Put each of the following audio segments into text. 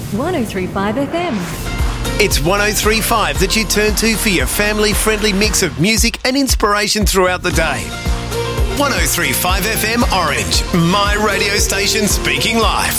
103.5 FM. It's 103.5 that you turn to for your family-friendly mix of music and inspiration throughout the day. 103.5 FM Orange, my radio station speaking live.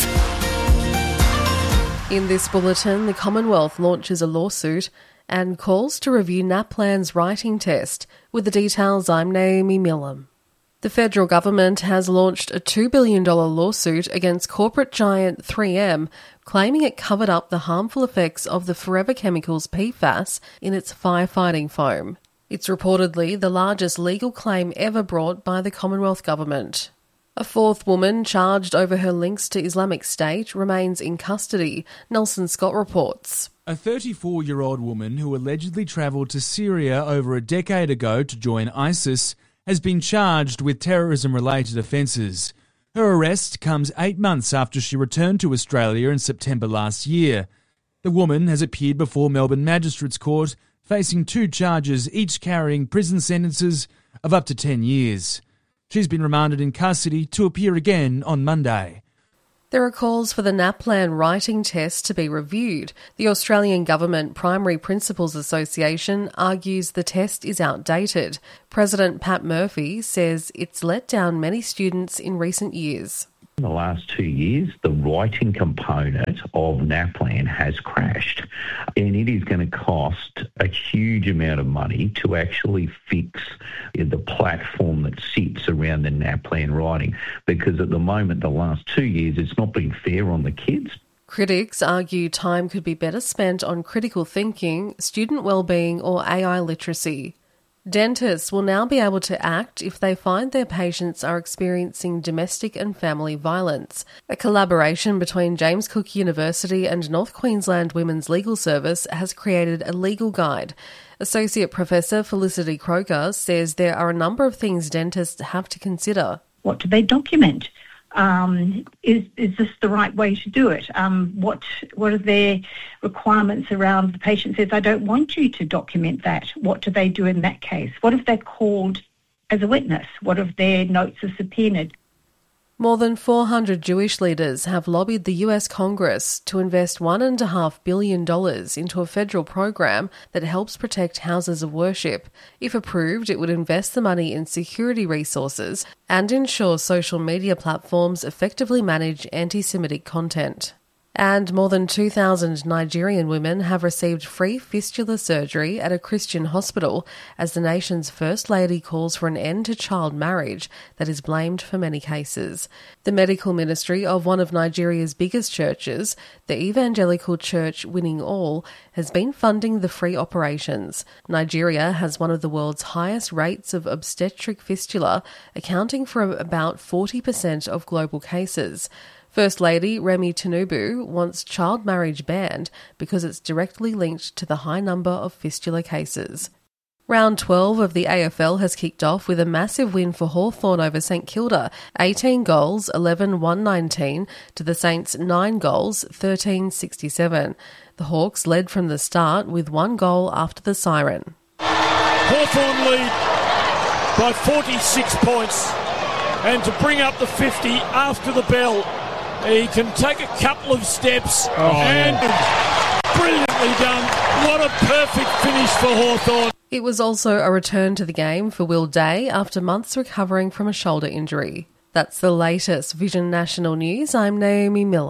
In this bulletin, the Commonwealth launches a lawsuit and calls to review NAPLAN's writing test. With the details, I'm Naomi Millam. The federal government has launched a $2 billion lawsuit against corporate giant 3M, claiming it covered up the harmful effects of the forever chemicals PFAS in its firefighting foam. It's reportedly the largest legal claim ever brought by the Commonwealth Government. A fourth woman charged over her links to Islamic State remains in custody, Nelson Scott reports. A 34-year-old woman who allegedly travelled to Syria over a decade ago to join ISIS has been charged with terrorism-related offences. Her arrest comes 8 months after she returned to Australia in September last year. The woman has appeared before Melbourne Magistrates Court, facing 2 charges, each carrying prison sentences of up to 10 years. She's been remanded in custody to appear again on Monday. There are calls for the NAPLAN writing test to be reviewed. The Australian Government Primary Principals Association argues the test is outdated. President Pat Murphy says it's let down many students in recent years. In the last 2 years, the writing component of NAPLAN has crashed, and it is going to cost a huge amount of money to actually fix the platform that sits around the NAPLAN writing, because at the moment, the last 2 years, it's not been fair on the kids. Critics argue time could be better spent on critical thinking, student wellbeing or AI literacy. Dentists will now be able to act if they find their patients are experiencing domestic and family violence. A collaboration between James Cook University and North Queensland Women's Legal Service has created a legal guide. Associate Professor Felicity Croker says there are a number of things dentists have to consider. What do they document? Is this the right way to do it? What are their requirements around the patient says, I don't want you to document that. What do they do in that case? What if they're called as a witness? What if their notes are subpoenaed? More than 400 Jewish leaders have lobbied the US Congress to invest $1.5 billion into a federal program that helps protect houses of worship. If approved, it would invest the money in security resources and ensure social media platforms effectively manage anti-Semitic content. And more than 2,000 Nigerian women have received free fistula surgery at a Christian hospital as the nation's First Lady calls for an end to child marriage that is blamed for many cases. The medical ministry of one of Nigeria's biggest churches, the Evangelical Church Winning All, has been funding the free operations. Nigeria has one of the world's highest rates of obstetric fistula, accounting for about 40% of global cases. First Lady Remi Tinubu wants child marriage banned because it's directly linked to the high number of fistula cases. Round 12 of the AFL has kicked off with a massive win for Hawthorn over St Kilda, 18 goals, 11-119, to the Saints' 9 goals, 13-67. The Hawks led from the start with 1 goal after the siren. Hawthorn lead by 46 points, and to bring up the 50 after the bell. He can take a couple of steps and brilliantly done. What a perfect finish for Hawthorn. It was also a return to the game for Will Day after months recovering from a shoulder injury. That's the latest Vision National News. I'm Naomi Millam.